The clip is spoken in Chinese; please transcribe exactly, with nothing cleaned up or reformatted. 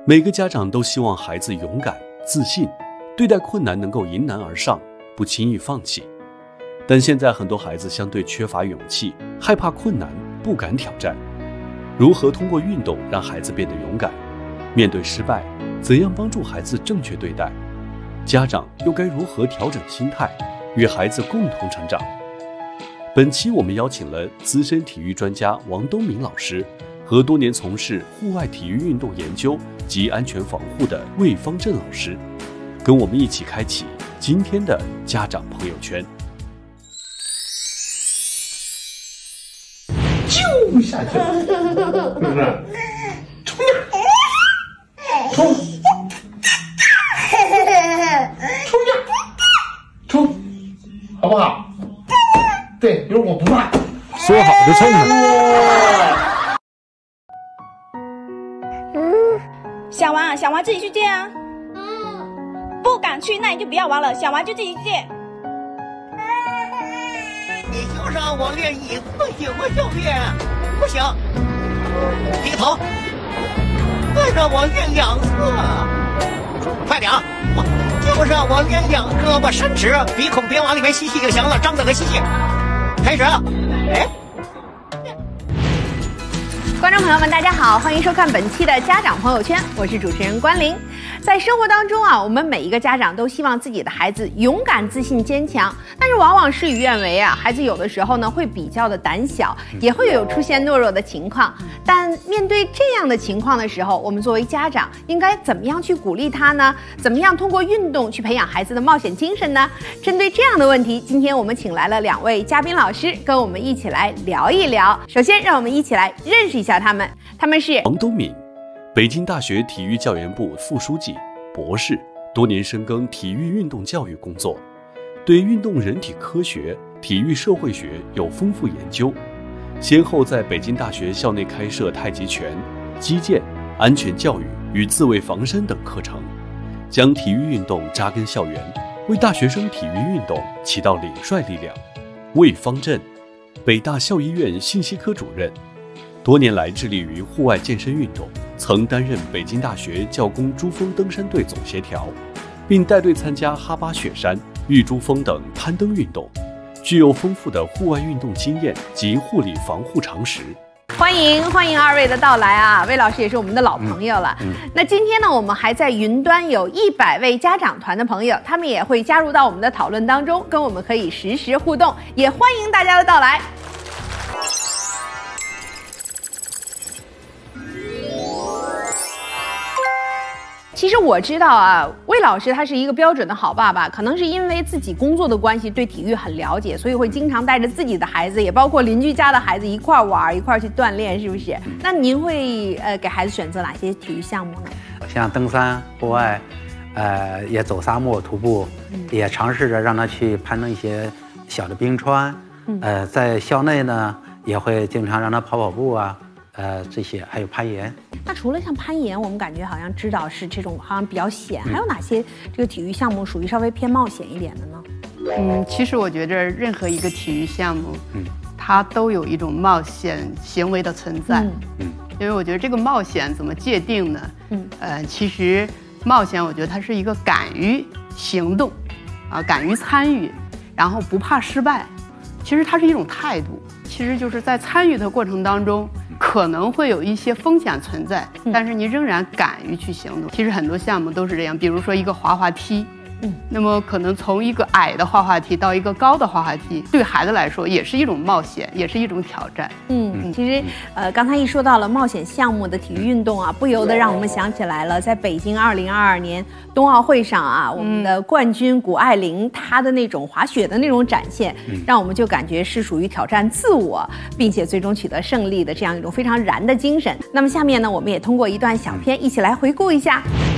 每个家长都希望孩子勇敢、自信，对待困难能够迎难而上，不轻易放弃。但现在很多孩子相对缺乏勇气，害怕困难，不敢挑战。如何通过运动让孩子变得勇敢？面对失败，怎样帮助孩子正确对待？家长又该如何调整心态，与孩子共同成长？本期我们邀请了资深体育专家王东明老师和多年从事户外体育运动研究及安全防护的魏方正老师，跟我们一起开启今天的家长朋友圈。 就下去了，是不是？冲呀！冲！冲呀！冲！好不好？对，就是我不怕。 说好就冲了。 嗯，小王，小王自己去借啊。嗯，不敢去，那你就不要玩了。小王就自己去借。 你就让我练一个行吗，教练？不行，低头，再让我练两个，快点啊！就让我练两个吧，伸直，鼻孔别往里面吸气就行了，张嘴和吸气。开始，哎。 观众朋友们，大家好，欢迎收看本期的家长朋友圈，我是主持人关玲。在生活当中啊，我们每一个家长都希望自己的孩子勇敢、自信、坚强，但是往往事与愿违啊，孩子有的时候呢会比较的胆小，也会有出现懦弱的情况。但面对这样的情况的时候，我们作为家长应该怎么样去鼓励他呢？怎么样通过运动去培养孩子的冒险精神呢？针对这样的问题，今天我们请来了两位嘉宾老师，跟我们一起来聊一聊。首先，让我们一起来认识一下他们，他们是王东敏，北京大学体育教研部副书记、博士，多年深耕体育运动教育工作，对运动人体科学、体育社会学有丰富研究，先后在北京大学校内开设太极拳、击剑、安全教育与自卫防身等课程，将体育运动扎根校园，为大学生体育运动起到领帅力量。魏方正，北大校医院信息科主任，多年来致力于户外健身运动，曾担任北京大学教工珠峰登山队总协调，并带队参加哈巴雪山、玉珠峰等攀登运动，具有丰富的户外运动经验及护理防护常识。 欢迎欢迎二位的到来啊！魏老师也是我们的老朋友了。嗯嗯、那今天呢，我们还在云端有一百位家长团的朋友，他们也会加入到我们的讨论当中，跟我们可以实时互动，也欢迎大家的到来。其实我知道啊，魏老师他是一个标准的好爸爸，可能是因为自己工作的关系，对体育很了解，所以会经常带着自己的孩子，也包括邻居家的孩子一块玩，一块去锻炼，是不是？那您会呃给孩子选择哪些体育项目呢？ 像登山、户外，呃，也走沙漠、徒步，嗯、也尝试着让他去攀登一些小的冰川。嗯、呃，在校内呢，也会经常让他跑跑步啊。呃，这些还有攀岩。 那除了像攀岩，我们感觉好像知道是这种好像比较险，嗯、还有哪些这个体育项目属于稍微偏冒险一点的呢？ 嗯，其实我觉得任何一个体育项目，嗯，它都有一种冒险行为的存在。嗯，嗯因为我觉得这个冒险怎么界定呢？嗯，呃，其实冒险，我觉得它是一个敢于行动，啊，敢于参与，然后不怕失败。其实它是一种态度。其实就是在参与的过程当中，可能会有一些风险存在，但是你仍然敢于去行动。其实很多项目都是这样，比如说一个滑滑梯，嗯，那么可能从一个矮的滑滑梯到一个高的滑滑梯，对孩子来说也是一种冒险，也是一种挑战。 嗯，其实呃，刚才一说到了冒险项目的体育运动啊，不由得让我们想起来了，在北京二零二二年冬奥会上啊，我们的冠军谷爱凌她的那种滑雪的那种展现，让我们就感觉是属于挑战自我，并且最终取得胜利的这样一种非常燃的精神。那么下面呢，我们也通过一段小片一起来回顾一下。